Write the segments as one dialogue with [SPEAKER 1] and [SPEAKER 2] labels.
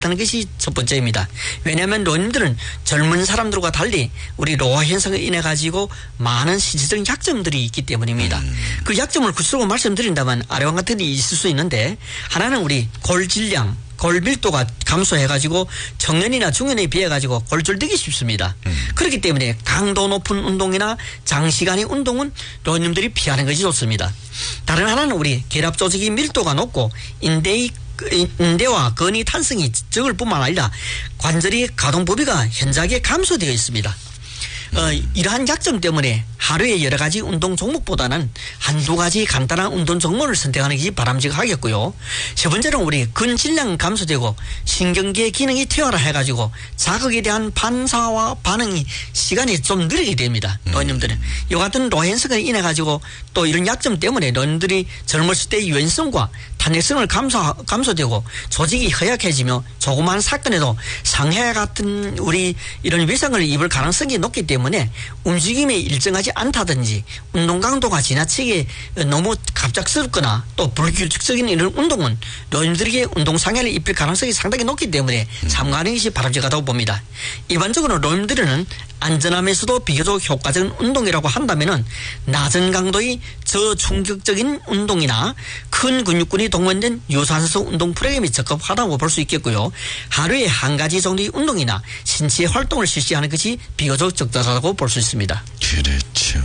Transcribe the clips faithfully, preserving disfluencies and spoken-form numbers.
[SPEAKER 1] 하는 것이 첫 번째입니다. 왜냐하면 노인들은 젊은 사람들과 달리 우리 노화 현상을 인해 가지고 많은 신체적 약점들이 있기 때문입니다. 음. 그 약점을 구체적으로 말씀드린다면 아래와 같은 일이 있을 수 있는데 하나는 우리 골 질량, 골 밀도가 감소해가지고 청년이나 중년에 비해가지고 골절되기 쉽습니다. 음. 그렇기 때문에 강도 높은 운동이나 장시간의 운동은 노인들이 피하는 것이 좋습니다. 다른 하나는 우리 결합 조직의 밀도가 높고 인대의 인대와 근의 탄성이 적을 뿐만 아니라 관절의 가동 범위가 현저하게 감소되어 있습니다. 어, 이러한 약점 때문에 하루에 여러 가지 운동 종목보다는 한두 가지 간단한 운동 종목을 선택하는 것이 바람직하겠고요. 세 번째는 우리 근질량 감소되고 신경계 기능이 퇴화해가지고 자극에 대한 반사와 반응이 시간이 좀 느리게 됩니다. 노인님들은. 이 같은 노현성을 인해가지고 또 이런 약점 때문에 노인들이 젊었을 때의 유연성과 탄력성을 감소, 감소되고 조직이 허약해지며 조그마한 사건에도 상해 같은 우리 이런 외상을 입을 가능성이 높기 때문에 움직임이 일정하지 않다든지 운동 강도가 지나치게 너무 갑작스럽거나 또 불규칙적인 이런 운동은 노인들에게 운동 상해를 입힐 가능성이 상당히 높기 때문에 삼가하는 것이 바람직하다고 봅니다. 일반적으로 노인들은 안전하면서도 비교적 효과적인 운동이라고 한다면은 낮은 강도의 저충격적인 운동이나 큰 근육군이 동원된 유산소 운동 프로그램이 적합하다고 볼 수 있겠고요. 하루에 한 가지 정도의 운동이나 신체 활동을 실시하는 것이 비교적 적절하다고 볼 수 있습니다.
[SPEAKER 2] 그렇죠.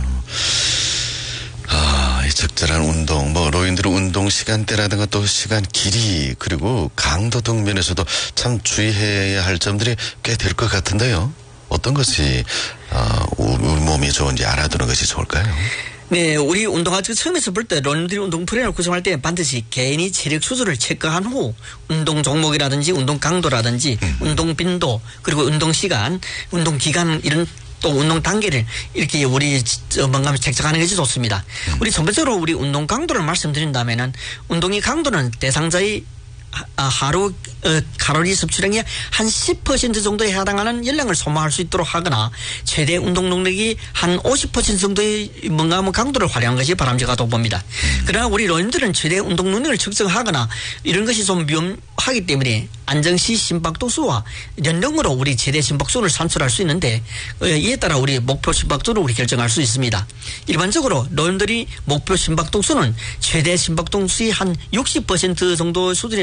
[SPEAKER 2] 아, 이 적절한 운동, 뭐 노인들의 운동 시간대라든가 또 시간 길이 그리고 강도 등 면에서도 참 주의해야 할 점들이 꽤 될 것 같은데요. 어떤 것이 어, 우리 몸이 좋은지 알아두는 것이 좋을까요?
[SPEAKER 1] 네, 우리 운동할 때 처음에서 볼 때 노인들이 운동 프로그램을 구성할 때 반드시 개인이 체력 수준을 체크한 후 운동 종목이라든지 운동 강도라든지 음. 운동 빈도 그리고 운동 시간, 운동 기간 이런 또 운동 단계를 이렇게 우리 뭔가 책정하는 것이 좋습니다. 음. 우리 전반적으로 우리 운동 강도를 말씀드린다면은 운동의 강도는 대상자의 하루 어, 칼로리 섭취량의 한 십 퍼센트 정도에 해당하는 열량을 소모할 수 있도록 하거나 최대 운동 능력이 한 오십 퍼센트 정도의 뭔가 뭐 강도를 활용한 것이 바람직하다고 봅니다. 그러나 우리 노인들은 최대 운동 능력을 측정하거나 이런 것이 좀 위험하기 때문에 안정시 심박도수와 연령으로 우리 최대 심박수를 산출할 수 있는데 이에 따라 우리 목표 심박도를 우리 결정할 수 있습니다. 일반적으로 노인들이 목표 심박도수는 최대 심박도수의 한 육십 퍼센트 정도 수준에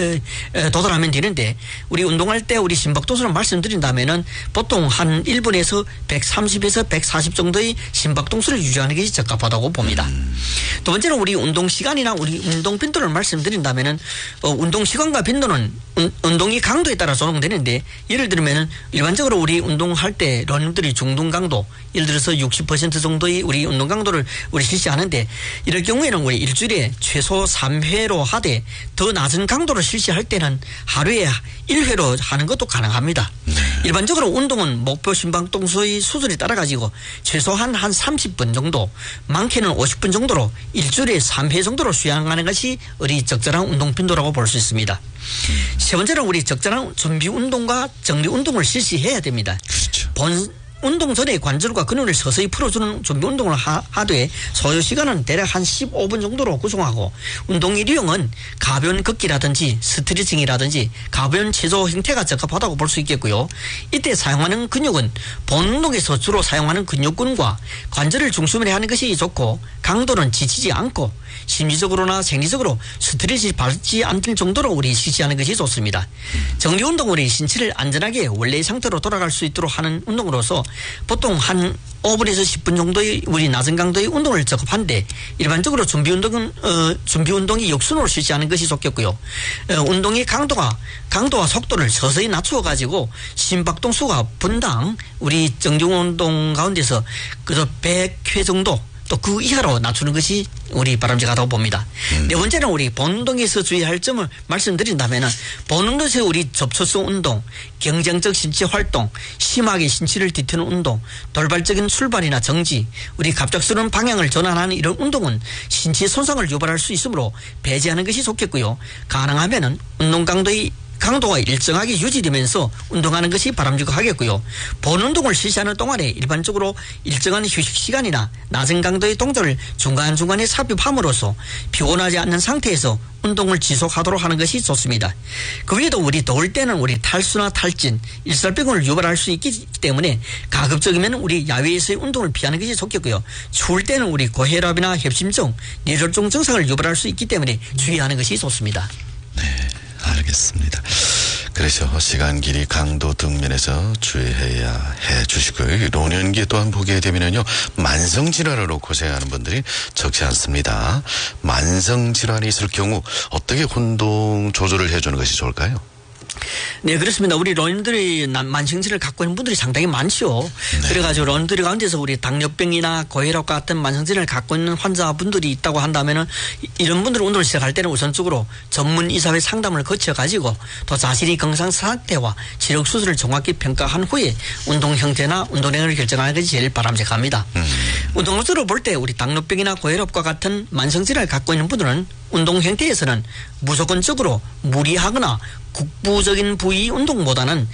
[SPEAKER 1] 도달하면 되는데 우리 운동할 때 우리 심박도수를 말씀드린다면은 보통 한 일 분에서 백삼십에서 백사십 정도의 심박도수를 유지하는 것이 적합하다고 봅니다. 음. 두 번째는 우리 운동 시간이나 우리 운동 빈도를 말씀드린다면은 어, 운동 시간과 빈도는 운, 운동의 강도에 따라 조정되는데 예를 들면은 일반적으로 우리 운동할 때 러닝들이 중등 강도 예를 들어서 육십 퍼센트 정도의 우리 운동 강도를 우리 실시하는데 이럴 경우에는 우리 일주일에 최소 삼 회로 하되 더 낮은 강도를 실시할 때는 하루에 일 회로 하는 것도 가능합니다. 네. 일반적으로 운동은 목표 심박동수의 수준에 따라 가지고 최소한 한 삼십 분 정도 많게는 오십 분 정도로 일주일에 삼 회 정도로 수행하는 것이 우리 적절한 운동 빈도라고 볼 수 있습니다. 음. 세 번째는 우리 적절한 준비 운동과 정리 운동을 실시해야 됩니다.
[SPEAKER 2] 그렇죠.
[SPEAKER 1] 본 운동 전에 관절과 근육을 서서히 풀어주는 준비 운동을 하, 하되 소요 시간은 대략 한 십오 분 정도로 구성하고 운동의 유형은 가벼운 걷기라든지 스트레칭이라든지 가벼운 체조 형태가 적합하다고 볼 수 있겠고요. 이때 사용하는 근육은 본 운동에서 주로 사용하는 근육군과 관절을 중심으로 하는 것이 좋고 강도는 지치지 않고 심리적으로나 생리적으로 스트레스를 받지 않을 정도로 우리 실시하는 것이 좋습니다. 정리 운동은 우리 신체를 안전하게 원래의 상태로 돌아갈 수 있도록 하는 운동으로서 보통 한 오 분에서 십 분 정도의 우리 낮은 강도의 운동을 적합한데 일반적으로 준비 운동은 어, 준비 운동이 역순으로 실시하는 것이 좋겠고요. 어, 운동의 강도가 강도와 속도를 서서히 낮추어 가지고 심박동수가 분당 우리 정리 운동 가운데서 그저 백 회 정도 또 그 이하로 낮추는 것이 우리 바람직하다고 봅니다. 음. 네 번째는 우리 본운동에서 주의할 점을 말씀드린다면은 본운동에서 우리 접촉성 운동, 경쟁적 신체 활동, 심하게 신체를 뒤트는 운동, 돌발적인 출발이나 정지, 우리 갑작스러운 방향을 전환하는 이런 운동은 신체 손상을 유발할 수 있으므로 배제하는 것이 좋겠고요. 가능하면은 운동 강도의 강도가 일정하게 유지되면서 운동하는 것이 바람직하겠고요. 본운동을 실시하는 동안에 일반적으로 일정한 휴식 시간이나 낮은 강도의 동작을 중간중간에 삽입함으로써 피곤하지 않는 상태에서 운동을 지속하도록 하는 것이 좋습니다. 그 외에도 우리 더울 때는 우리 탈수나 탈진, 일살병을 유발할 수 있기 때문에 가급적이면 우리 야외에서의 운동을 피하는 것이 좋겠고요. 추울 때는 우리 고혈압이나 협심증, 뇌졸중 증상을 유발할 수 있기 때문에 주의하는 것이 좋습니다.
[SPEAKER 2] 네, 알겠습니다. 그래서 시간 길이 강도 등 면에서 주의해야 해 주시고요. 노년기에 또한 보게 되면요, 만성질환으로 고생하는 분들이 적지 않습니다. 만성질환이 있을 경우 어떻게 운동 조절을 해주는 것이 좋을까요?
[SPEAKER 1] 네, 그렇습니다. 우리 노인들이 만성질을 갖고 있는 분들이 상당히 많죠. 네. 그래가지고 노인들 가운데서 우리 당뇨병이나 고혈압 같은 만성질을 갖고 있는 환자분들이 있다고 한다면은 이런 분들 운동을 시작할 때는 우선적으로 전문 의사의 상담을 거쳐가지고 또 자신이 건강 상태와 치료 수술을 정확히 평가한 후에 운동 형태나 운동량을 결정하는 것이 제일 바람직합니다. 음. 운동으로 볼 때 우리 당뇨병이나 고혈압과 같은 만성질을 갖고 있는 분들은 운동 형태에서는 무조건적으로 무리하거나 국부적인 부위 운동보다는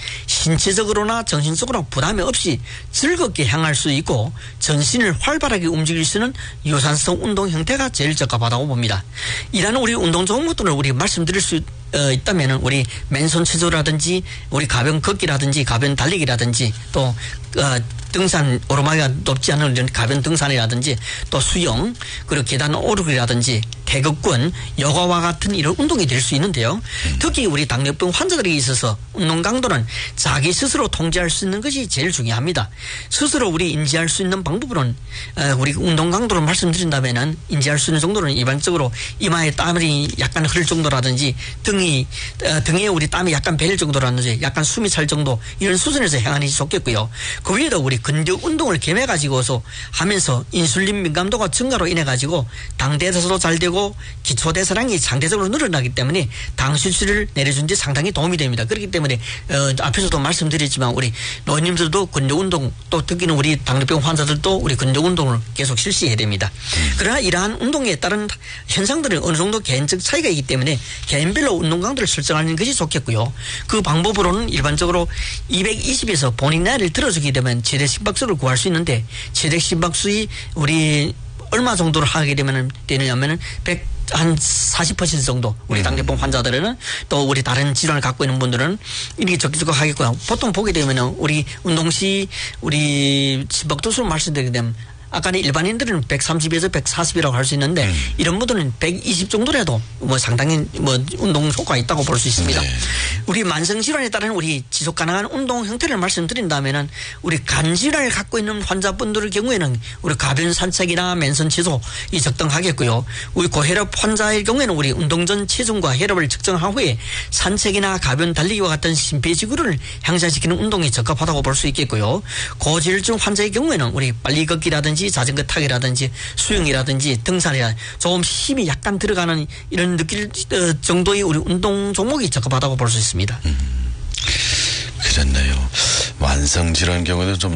[SPEAKER 1] 신체적으로나 정신적으로 부담이 없이 즐겁게 향할 수 있고 전신을 활발하게 움직일 수 있는 유산성 운동 형태가 제일 적합하다고 봅니다. 이러한 우리 운동 종목들을 우리 말씀드릴 수 어, 있다면은 우리 맨손 체조라든지 우리 가변 걷기라든지 가변 달리기라든지 또 어, 등산 오르막이가 높지 않은 이런 가변 등산이라든지 또 수영 그리고 계단 오르기라든지 태극권, 요가와 같은 이런 운동이 될 수 있는데요. 특히 우리 당뇨병 환자들에게 있어서 운동 강도는 자기 스스로 통제할 수 있는 것이 제일 중요합니다. 스스로 우리 인지할 수 있는 방법으로는 어, 우리 운동 강도를 말씀드린다면은 인지할 수 있는 정도는 일반적으로 이마에 땀이 약간 흐를 정도라든지 등이 어, 등에 우리 땀이 약간 배일 정도라든지 약간 숨이 찰 정도 이런 수준에서 행하는 것이 좋겠고요. 그 외에도 우리 근력 운동을 겸해 가지고서 하면서 인슐린 민감도가 증가로 인해 가지고 당 대사도 잘 되고 기초 대사량이 상대적으로 늘어나기 때문에 당 수치를 내려준 데 상당히 도움이 됩니다. 그렇기 때문에 어, 앞에서도 말씀드렸지만 우리 노인님들도 근력 운동 또 특히는 우리 당뇨병 환자들도 우리 근력 운동을 계속 실시해야 됩니다. 그러나 이러한 운동에 따른 현상들은 어느 정도 개인적 차이가 있기 때문에 개인별로 운동 강도를 설정하는 것이 좋겠고요. 그 방법으로는 일반적으로 이백이십에서 본인 나이를 들어주게 되면 최대 심박수를 구할 수 있는데 최대 심박수의 우리 얼마 정도를 하게 되면 되느냐면은 백 한 사십 퍼센트 정도 우리 당뇨병 환자들은 또 우리 다른 질환을 갖고 있는 분들은 이렇게 적극적으로 하겠고요. 보통 보게 되면은 우리 운동 시 우리 심박도수를 말씀드리게 되면 아까는 일반인들은 백삼십에서 백사십이라고 할 수 있는데 음. 이런 분들은 백이십 정도라도 뭐 상당히 뭐 운동 효과가 있다고 볼 수 있습니다. 네. 우리 만성질환에 따른 우리 지속 가능한 운동 형태를 말씀드린다면은 우리 간질환을 갖고 있는 환자분들의 경우에는 우리 가변 산책이나 맨손 체조 이 적당하겠고요. 우리 고혈압 환자의 경우에는 우리 운동 전 체중과 혈압을 측정한 후에 산책이나 가변 달리기와 같은 심폐지구를 향상시키는 운동이 적합하다고 볼 수 있겠고요. 고지혈증 환자의 경우에는 우리 빨리 걷기라든지 자전거 타기라든지 수영이라든지 등산이라 조금 힘이 약간 들어가는 이런 느낄 정도의 우리 운동 종목이 적합하다고 볼 수 있습니다.
[SPEAKER 2] 음, 그렇네요. 만성질환 경우는 좀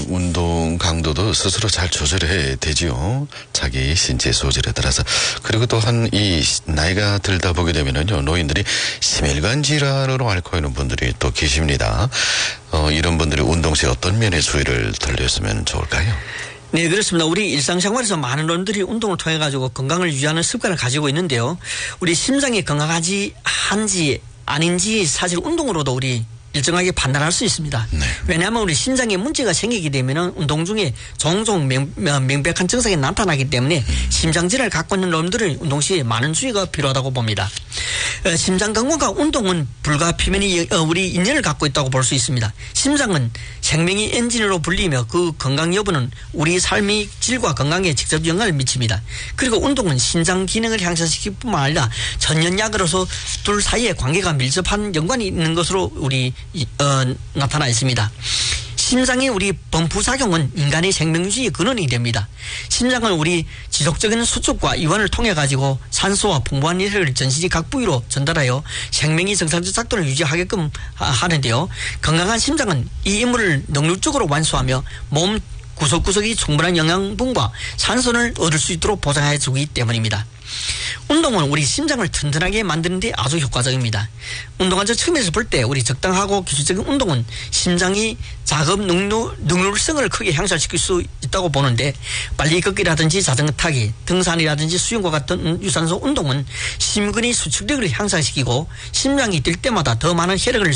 [SPEAKER 2] 운동 강도도 스스로 잘 조절해야 되지요. 자기 신체 소질에 따라서. 그리고 또한 이 나이가 들다 보게 되면은요, 노인들이 심혈관 질환으로 앓고 있는 분들이 또 계십니다. 어, 이런 분들이 운동 시 어떤 면에 주의를 돌렸으면 좋을까요?
[SPEAKER 1] 네, 그렇습니다. 우리 일상생활에서 많은 분들이 운동을 통해 가지고 건강을 유지하는 습관을 가지고 있는데요. 우리 심장이 건강하지 한지 아닌지 사실 운동으로도 우리 일정하게 판단할 수 있습니다. 네. 왜냐하면 우리 심장에 문제가 생기게 되면 운동 중에 종종 명, 명백한 증상이 나타나기 때문에 음. 심장질환을 갖고 있는 놈들은 운동 시에 많은 주의가 필요하다고 봅니다. 어, 심장 건강과 운동은 불가피면이 어, 우리 인연을 갖고 있다고 볼 수 있습니다. 심장은 생명의 엔진으로 불리며 그 건강 여부는 우리 삶의 질과 건강에 직접 영향을 미칩니다. 그리고 운동은 심장 기능을 향상시킬 뿐만 아니라 천연약으로서 둘 사이에 관계가 밀접한 연관이 있는 것으로 우리 어, 나타나 있습니다. 심장의 우리 범프작용은 인간의 생명유지의 근원이 됩니다. 심장은 우리 지속적인 수축과 이완을 통해 가지고 산소와 풍부한 혈액을 전신의 각 부위로 전달하여 생명이 정상적 작동을 유지하게끔 하는데요. 건강한 심장은 이 임무를 능률적으로 완수하며 몸 구석구석이 충분한 영양분과 산소를 얻을 수 있도록 보장해 주기 때문입니다. 운동은 우리 심장을 튼튼하게 만드는 데 아주 효과적입니다. 운동한 저 측면에서 볼 때 우리 적당하고 기술적인 운동은 심장이 작업 능률, 능률성을 크게 향상시킬 수 있다고 보는데, 빨리 걷기라든지 자전거 타기, 등산이라든지 수영과 같은 유산소 운동은 심근의 수축력을 향상시키고 심장이 뛸 때마다 더 많은 혈액을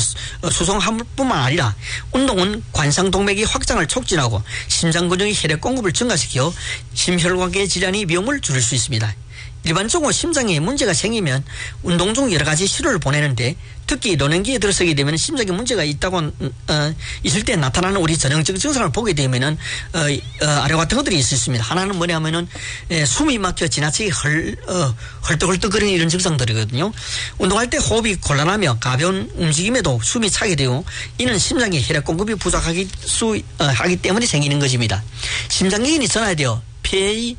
[SPEAKER 1] 수송할 뿐만 아니라 운동은 관상동맥의 확장을 촉진하고 심장 근육의 혈액 공급을 증가시켜 심혈관계 질환의 위험을 줄일 수 있습니다. 일반적으로 심장에 문제가 생기면 운동 중 여러 가지 시료를 보내는데, 특히 노년기에 들어서게 되면 심장에 문제가 있다고 어, 있을 때 나타나는 우리 전형적인 증상을 보게 되면은 어, 어, 아래 같은 것들이 있습니다. 하나는 뭐냐면은 에, 숨이 막혀 지나치게 헐 어, 헐떡헐떡거리는 이런 증상들이거든요. 운동할 때 호흡이 곤란하며 가벼운 움직임에도 숨이 차게 되고, 이는 심장에 혈액 공급이 부족하기 수 어, 하기 때문에 생기는 것입니다. 심장 기능이 전환되어 폐의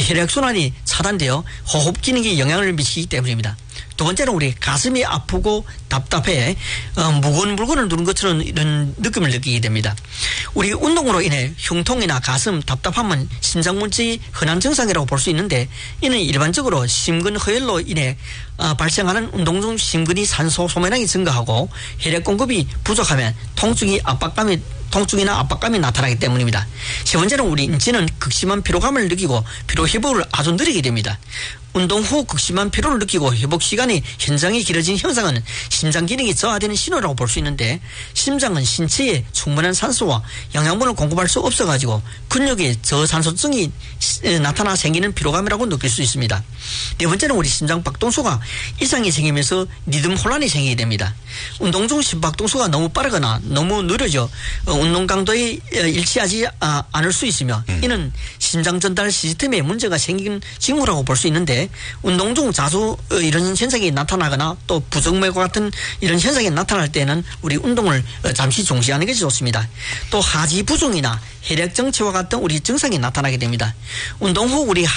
[SPEAKER 1] 혈액순환이 차단되어 호흡 기능에 영향을 미치기 때문입니다. 두 번째는 우리 가슴이 아프고 답답해 어, 무거운 물건을 누른 것처럼 이런 느낌을 느끼게 됩니다. 우리 운동으로 인해 흉통이나 가슴, 답답함은 심장 문제의 흔한 증상이라고 볼 수 있는데, 이는 일반적으로 심근 허혈로 인해 어, 발생하는 운동 중 심근이 산소 소모량이 증가하고 혈액 공급이 부족하면 통증이 압박감이 통증이나 압박감이 나타나기 때문입니다. 세 번째는 우리 인체는 극심한 피로감을 느끼고 피로 회복을 아주 느리게 됩니다. 운동 후 극심한 피로를 느끼고 회복 시간이 현장이 길어진 현상은 심장 기능이 저하되는 신호라고 볼 수 있는데, 심장은 신체에 충분한 산소와 영양분을 공급할 수 없어가지고 근육에 저산소증이 나타나 생기는 피로감이라고 느낄 수 있습니다. 네 번째는 우리 심장 박동수가 이상이 생기면서 리듬 혼란이 생기게 됩니다. 운동 중 심박동수가 너무 빠르거나 너무 느려져 운동 강도에 일치하지 않을 수 있으며, 이는 심장 전달 시스템에 문제가 생긴 징후라고 볼 수 있는데, 운동 중 자주 이런 현상이 나타나거나 또 부정맥과 같은 이런 현상이 나타날 때는 우리 운동을 잠시 중지하는 것이 좋습니다. 또 하지 부종이나 혈액 정체와 같은 우리 증상이 나타나게 됩니다. 운동 후 우리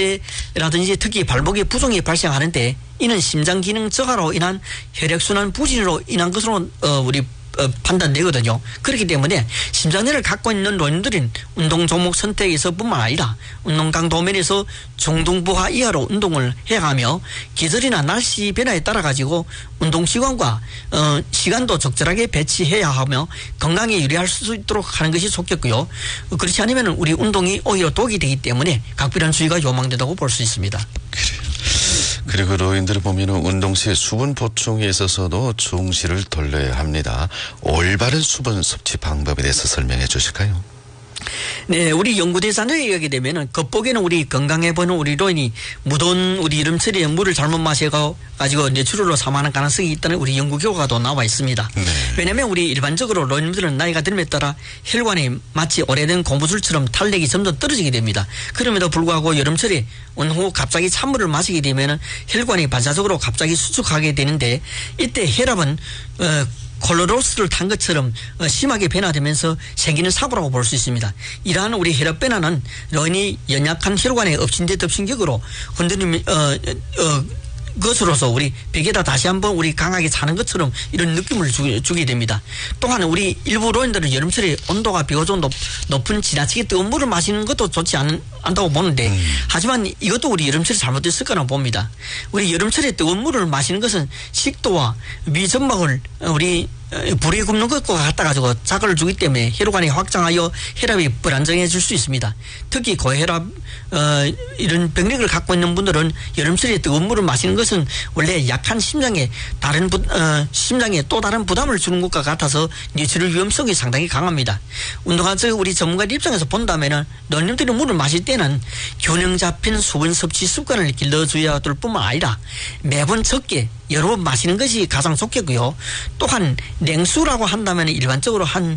[SPEAKER 1] 하체라든지 특히 발목에 부종이 발생하는데, 이는 심장 기능 저하로 인한 혈액순환 부진으로 인한 것으로 어, 우리 어, 판단되거든요. 그렇기 때문에 심장내를 갖고 있는 노인들은 운동 종목 선택에서뿐만 아니라 운동 강도 면에서 중등부하 이하로 운동을 해야 하며, 계절이나 날씨 변화에 따라 가지고 운동 시간과 어, 시간도 적절하게 배치해야 하며 건강에 유리할 수 있도록 하는 것이 좋겠고요. 그렇지 않으면 우리 운동이 오히려 독이 되기 때문에 각별한 주의가 요망된다고 볼 수 있습니다.
[SPEAKER 2] 그래요. 그리고 노인들을 보면 운동 시 수분 보충에 있어서도 중시를 돌려야 합니다. 올바른 수분 섭취 방법에 대해서 설명해 주실까요?
[SPEAKER 1] 네, 우리 연구대상에 의하게 되면은 겉보기에는 우리 건강해 보이는 우리 노인이 무더운 우리 여름철에 물을 잘못 마셔 가지고 뇌출혈로 사망하는 가능성이 있다는 우리 연구 결과도 나와 있습니다. 네. 왜냐하면 우리 일반적으로 노인들은 나이가 들음에 따라 혈관이 마치 오래된 고무줄처럼 탄력이 점점 떨어지게 됩니다. 그럼에도 불구하고 여름철에 온후 갑자기 찬물을 마시게 되면은 혈관이 반사적으로 갑자기 수축하게 되는데, 이때 혈압은 어, 콜로로스를 탄 것처럼 심하게 변화되면서 생기는 사고라고 볼 수 있습니다. 이러한 우리 혈압 변화는 노인이 연약한 혈관의 엎친데 덮친격으로 흔들림 어, 어, 것으로서 우리 벽에다 다시 한번 우리 강하게 차는 것처럼 이런 느낌을 주, 주게 됩니다. 또한 우리 일부 노인들은 여름철에 온도가 비교적 높, 높은 지나치게 뜨거운 물을 마시는 것도 좋지 않, 않다고 보는데, 음. 하지만 이것도 우리 여름철에 잘못됐을 거라고 봅니다. 우리 여름철에 뜨거운 물을 마시는 것은 식도와 위점막을 우리 불에 굽는 것과 같다 가지고 자극을 주기 때문에 혈관이 확장하여 혈압이 불안정해질 수 있습니다. 특히 고혈압 어, 이런 병력을 갖고 있는 분들은 여름철에 뜨거운 물을 마시는 것은 원래 약한 심장에 다른 부, 어, 심장에 또 다른 부담을 주는 것과 같아서 뇌출혈 위험성이 상당히 강합니다. 운동화적 우리 전문가 입장에서 본다면은 노인들이 물을 마실 때는 균형 잡힌 수분 섭취 습관을 길러줘야 될 뿐만 아니라 매번 적게 여러 번 마시는 것이 가장 좋겠고요. 또한 냉수라고 한다면 일반적으로 한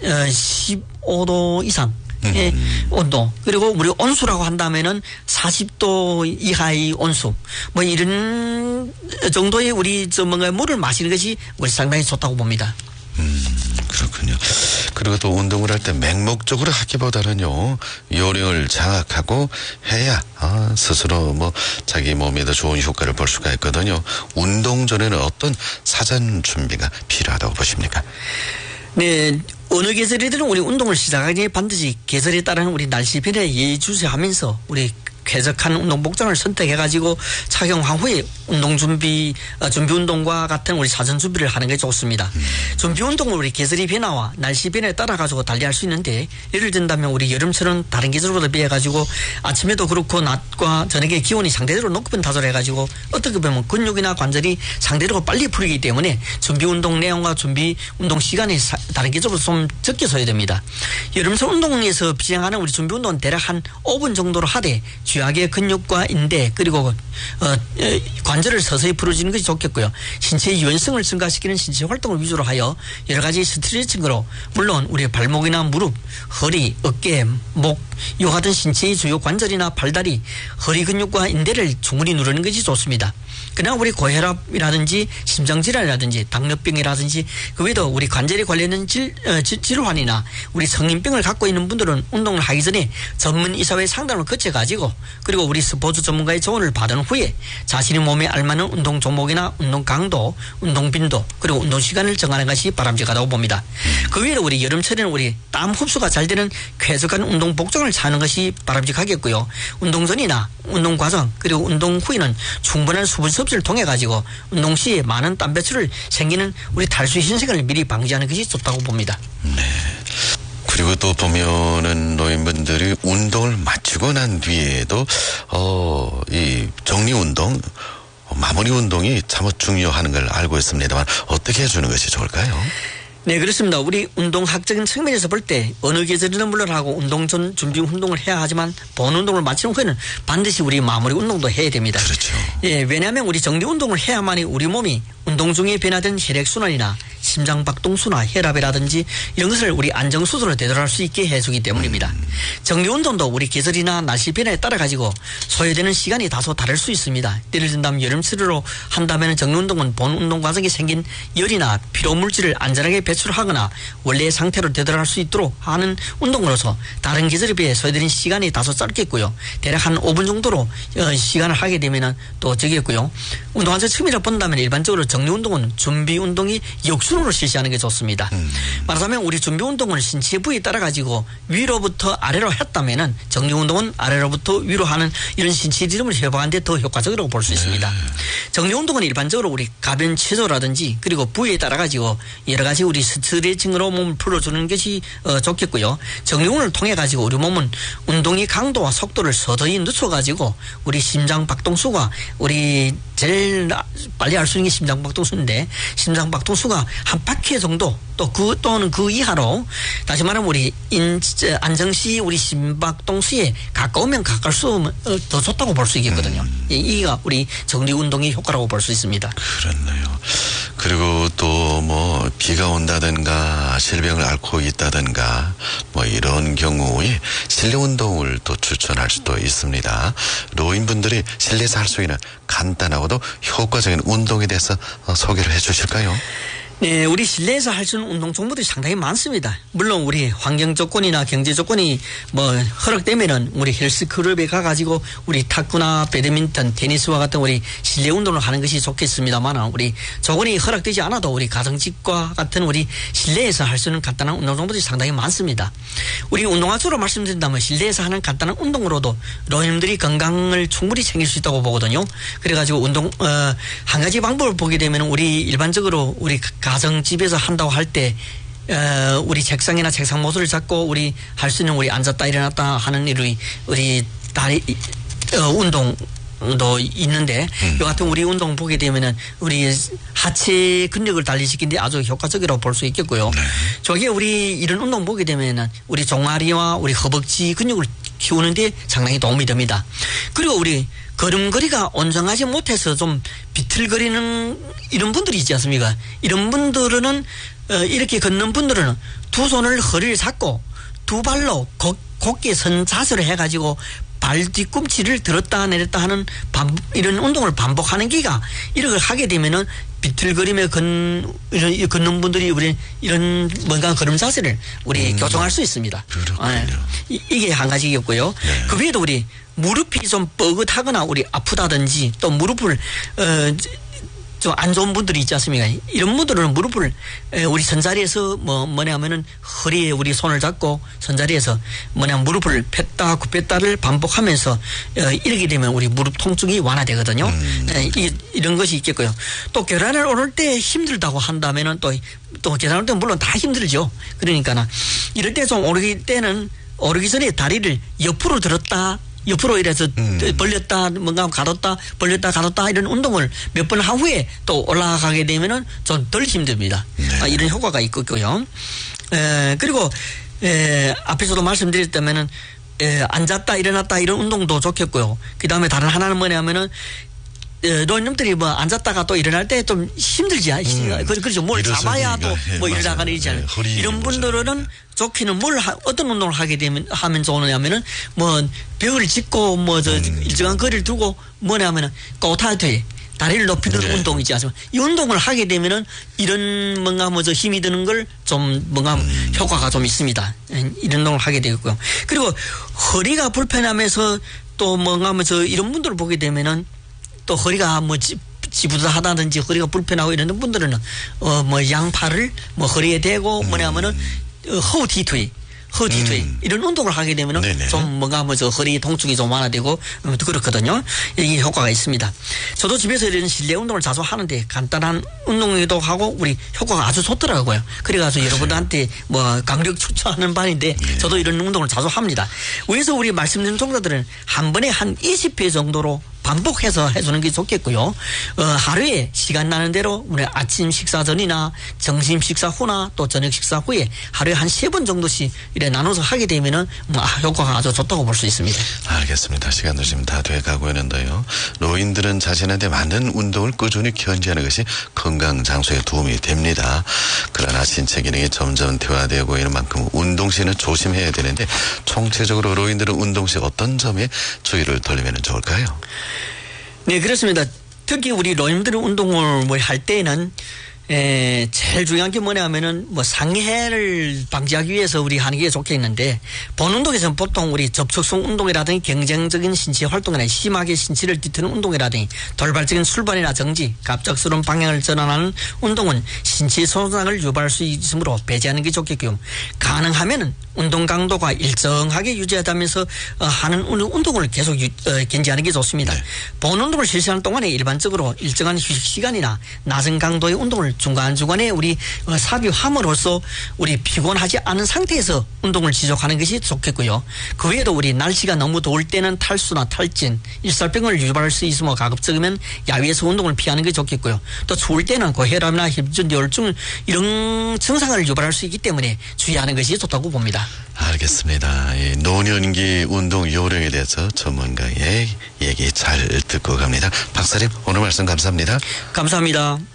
[SPEAKER 1] 십오 도 이상 의 음. 온도, 그리고 우리 온수라고 한다면은 사십 도 이하의 온수, 뭐 이런 정도의 우리 저 뭔가 물을 마시는 것이 우리 상당히 좋다고 봅니다.
[SPEAKER 2] 음, 그렇군요. 그리고 또 운동을 할 때 맹목적으로 하기보다는요, 요령을 장악하고 해야 아, 스스로 뭐 자기 몸에 더 좋은 효과를 볼 수가 있거든요. 운동 전에는 어떤 사전 준비가 필요하다고 보십니까?
[SPEAKER 1] 네, 어느 계절이든 우리 운동을 시작하기 전에 반드시 계절에 따른 우리 날씨 변화에 예의주시하면서 우리 쾌적한 운동 복장을 선택해가지고 착용한 후에 운동 준비, 어, 준비 운동과 같은 우리 사전 준비를 하는 게 좋습니다. 음. 준비 운동을 우리 계절의 변화와 날씨 변화에 따라 가지고 달리할 수 있는데 예를 든다면 우리 여름철은 다른 계절보다 비해 가지고 아침에도 그렇고 낮과 저녁에 기온이 상대적으로 높은 다소를 해가지고 어떻게 보면 근육이나 관절이 상대적으로 빨리 풀리기 때문에 준비 운동 내용과 준비 운동 시간이 사, 다른 계절보다 좀 적게 써야 됩니다. 여름철 운동에서 비행하는 우리 준비 운동은 대략 한 오 분 정도로 하되 주약의 근육과 인대 그리고 어, 관절을 서서히 풀어주는 것이 좋겠고요. 신체의 유연성을 증가시키는 신체 활동을 위주로 하여 여러 가지 스트레칭으로 물론 우리 발목이나 무릎, 허리, 어깨, 목 이와 같은 신체의 주요 관절이나 팔다리, 허리 근육과 인대를 충분히 누르는 것이 좋습니다. 그러나 우리 고혈압이라든지 심장질환이라든지 당뇨병이라든지 그 외에도 우리 관절에 관련된 질, 어, 질환이나 우리 성인병을 갖고 있는 분들은 운동을 하기 전에 전문 의사의 상담을 거쳐가지고 그리고 우리 스포츠 전문가의 조언을 받은 후에 자신의 몸에 알맞는 운동 종목이나 운동 강도, 운동 빈도 그리고 운동 시간을 정하는 것이 바람직하다고 봅니다. 그 외에도 우리 여름철에는 우리 땀 흡수가 잘 되는 쾌적한 운동 복장을 차는 것이 바람직하겠고요. 운동 전이나 운동 과정 그리고 운동 후에는 충분한 수분 섭취를 통해 가지고 운동 시에 많은 땀 배출을 생기는 우리 탈수 현상을 미리 방지하는 것이 좋다고 봅니다.
[SPEAKER 2] 네. 그리고 또 보면은 노인분들이 운동을 마치고 난 뒤에도 어, 이 정리 운동, 마무리 운동이 참 중요한 걸 알고 있습니다만 어떻게 해주는 것이 좋을까요?
[SPEAKER 1] 네, 그렇습니다. 우리 운동학적인 측면에서 볼 때 어느 계절이든 물론하고 운동 전 준비 운동을 해야 하지만 본 운동을 마친 후에는 반드시 우리 마무리 운동도 해야 됩니다.
[SPEAKER 2] 그렇죠.
[SPEAKER 1] 예, 왜냐하면 우리 정리 운동을 해야만이 우리 몸이 운동 중에 변화된 혈액순환이나 심장박동수나 혈압이라든지 이런 것을 우리 안정수준으로 되돌아갈 수 있게 해주기 때문입니다. 음. 정리 운동도 우리 계절이나 날씨 변화에 따라 가지고 소요되는 시간이 다소 다를 수 있습니다. 예를 든다면 여름철로 한다면 정리 운동은 본 운동 과정에 생긴 열이나 피로 물질을 안전하게 배출하거나 원래의 상태로 되돌아갈 수 있도록 하는 운동으로서 다른 계절에 비해 소요되는 시간이 다소 짧겠고요. 대략 한 오 분 정도로 시간을 하게 되면 또 적겠고요. 운동하는 측면에서 본다면 일반적으로 정리 운동은 준비 운동이 역순으로 실시하는 게 좋습니다. 음. 말하자면 우리 준비 운동은 신체 부위에 따라 가지고 위로부터 아래로 했다면은 정리 운동은 아래로부터 위로 하는 이런 신체 리듬을 회복하는 데 더 효과적이라고 볼 수 있습니다. 네. 정리 운동은 일반적으로 우리 가변 체조라든지 그리고 부위에 따라 가지고 여러 가지 우리 스트레칭으로 몸을 풀어주는 것이 어, 좋겠고요. 정리 운동을 통해 가지고 우리 몸은 운동의 강도와 속도를 서서히 늦춰 가지고 우리 심장 박동수가 우리 제일 빨리 할 수 있는 게 심장박동수인데 심장박동수가 한 백 회 정도 또 그 또는 그 이하로 다시 말하면 우리 인 안정시 우리 심박동수에 가까우면 가까울수록 더 좋다고 볼 수 있겠거든요. 음. 이가 우리 정리 운동의 효과라고 볼 수 있습니다.
[SPEAKER 2] 그렇네요. 그리고 또 뭐 비가 온다든가 실병을 앓고 있다든가 뭐 이런 경우에 실내 운동을 또 추천할 수도 있습니다. 노인분들이 실내에서 할 수 있는 간단하고도 효과적인 운동에 대해서 소개를 해 주실까요?
[SPEAKER 1] 네, 우리 실내에서 할 수 있는 운동 종목들이 상당히 많습니다. 물론 우리 환경 조건이나 경제 조건이 뭐 허락되면은 우리 헬스클럽에 가가지고 우리 탁구나 배드민턴, 테니스와 같은 우리 실내 운동을 하는 것이 좋겠습니다만 우리 조건이 허락되지 않아도 우리 가정집과 같은 우리 실내에서 할 수 있는 간단한 운동 종목들이 상당히 많습니다. 우리 운동학적으로 말씀드린다면 실내에서 하는 간단한 운동으로도 노인들이 건강을 충분히 챙길 수 있다고 보거든요. 그래가지고 운동 어, 한 가지 방법을 보게 되면 우리 일반적으로 우리 가정집에서 한다고 할 때 어, 우리 책상이나 책상 모서리를 잡고 우리 할 수 있는 우리 앉았다 일어났다 하는 우리 우리 다리 어, 운동도 있는데 음. 이 같은 우리 운동 보게 되면은 우리 하체 근력을 달리시키는데 아주 효과적이라고 볼 수 있겠고요. 네. 저게 우리 이런 운동 보게 되면은 우리 종아리와 우리 허벅지 근육을 키우는데 상당히 도움이 됩니다. 그리고 우리 걸음걸이가 온전하지 못해서 좀 비틀거리는 이런 분들이 있지 않습니까? 이런 분들은 어, 이렇게 걷는 분들은 두 손을 허리를 잡고 두 발로 곧, 곧게 선 자세를 해가지고 발 뒤꿈치를 들었다 내렸다 하는 반, 이런 운동을 반복하는 기가 이런 걸 하게 되면은 비틀거리며 건, 이런, 걷는 분들이 우리 이런 뭔가 걸음 자세를 우리 음, 교정할 수 있습니다.
[SPEAKER 2] 그렇군요.
[SPEAKER 1] 이, 이게 한 가지겠고요. 네. 그 외에도 우리 무릎이 좀 뻐긋하거나 우리 아프다든지 또 무릎을 어, 좀 안 좋은 분들이 있지 않습니까? 이런 분들은 무릎을 우리 선자리에서 뭐 뭐냐면은 허리에 우리 손을 잡고 선자리에서 뭐냐 무릎을 폈다 굽혔다를 반복하면서 이렇게 되면 우리 무릎 통증이 완화되거든요. 음. 이, 이런 것이 있겠고요. 또 계단을 오를 때 힘들다고 한다면은 또 또 계단을 오를 때 물론 다 힘들죠. 그러니까 이럴 때 좀 오르기 때는 오르기 전에 다리를 옆으로 들었다. 옆으로 이래서 음. 벌렸다, 뭔가 가뒀다, 벌렸다, 가뒀다 이런 운동을 몇 번 한 후에 또 올라가게 되면은 좀 덜 힘듭니다. 네. 아, 이런 효과가 있고요. 에, 그리고 에, 앞에서도 말씀드렸다면은 에, 앉았다, 일어났다 이런 운동도 좋겠고요. 그 다음에 다른 하나는 뭐냐면은 노인님들이 뭐 앉았다가 또 일어날 때 좀 힘들지. 음. 그렇죠. 뭘 잡아야 또 뭐 예, 일어나가는 일이잖아요. 네, 이런 분들은 좋기는 뭘 하, 어떤 운동을 하게 되면 하면 좋으냐면은 뭐 벽을 짚고 뭐 저 음. 일정한 거리를 두고 뭐냐면은 꼬타퇴 다리를 높이는 네. 운동이지 않습니까? 이 운동을 하게 되면은 이런 뭔가 뭐 저 힘이 드는 걸 좀 뭔가 음. 효과가 좀 있습니다. 이런 운동을 하게 되고요. 그리고 허리가 불편하면서 또 뭔가 뭐 저 이런 분들을 보게 되면은 또 허리가 뭐 지, 지부하다든지 허리가 불편하고 이런 분들은 어 뭐 양팔을 뭐 허리에 대고 음. 뭐냐면은 어, 허우 뒤트이 허우 뒤트이 음. 이런 운동을 하게 되면은 네네. 좀 뭔가 뭐 저 허리 통증이 좀 완화되고 어, 그렇거든요. 이게 효과가 있습니다. 저도 집에서 이런 실내 운동을 자주 하는데 간단한 운동이기도 하고 우리 효과가 아주 좋더라고요. 그래가지고 그래. 여러분들한테 뭐 강력 추천하는 바인데 네. 저도 이런 운동을 자주 합니다. 그래서 우리 말씀드린 종자들은 한 번에 한 이십 회 정도로 반복해서 해주는 게 좋겠고요. 어, 하루에 시간 나는 대로 우리 아침 식사 전이나 점심 식사 후나 또 저녁 식사 후에 하루에 한 세 번 정도씩 이래 나눠서 하게 되면은 뭐 효과가 아주 좋다고 볼 수 있습니다.
[SPEAKER 2] 알겠습니다. 시간도 지금 다 돼가고 있는데요. 노인들은 자신한테 맞는 운동을 꾸준히 견지하는 것이 건강 장수에 도움이 됩니다. 그러나 신체 기능이 점점 퇴화되고 있는 만큼 운동 시에는 조심해야 되는데 총체적으로 노인들은 운동 시 어떤 점에 주의를 돌리면 좋을까요?
[SPEAKER 1] 네, 그렇습니다. 특히 우리 노인들은 운동을 뭐 할 때는 에, 제일 중요한 게 뭐냐면은 뭐 상해를 방지하기 위해서 우리 하는 게 좋겠는데 본 운동에서는 보통 우리 접촉성 운동이라든지 경쟁적인 신체 활동이나 심하게 신체를 뒤트는 운동이라든지 돌발적인 출발이나 정지, 갑작스러운 방향을 전환하는 운동은 신체 손상을 유발할 수 있으므로 배제하는 게 좋겠고요. 가능하면은 운동 강도가 일정하게 유지하다면서 어, 하는 운동을 계속 유, 어, 견지하는 게 좋습니다. 네. 본 운동을 실시하는 동안에 일반적으로 일정한 휴식 시간이나 낮은 강도의 운동을 중간중간에 우리 어, 삽입함으로써 우리 피곤하지 않은 상태에서 운동을 지속하는 것이 좋겠고요. 그 외에도 우리 날씨가 너무 더울 때는 탈수나 탈진, 일살병을 유발할 수 있으며 가급적이면 야외에서 운동을 피하는 게 좋겠고요. 또 추울 때는 고혈압이나 혈전, 열증 이런 증상을 유발할 수 있기 때문에 주의하는 것이 좋다고 봅니다.
[SPEAKER 2] 알겠습니다. 이 노년기 운동 요령에 대해서 전문가의 얘기 잘 듣고 갑니다. 박사님 오늘 말씀 감사합니다.
[SPEAKER 1] 감사합니다.